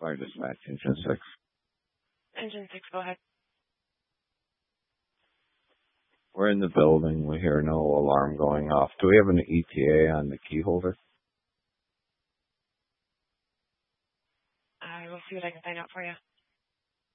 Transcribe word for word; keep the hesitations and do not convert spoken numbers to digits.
Fire dispatch, engine six. Engine six, go ahead. We're in the building. We hear no alarm going off. Do we have an E T A on the key holder? I will see what I can find out for you.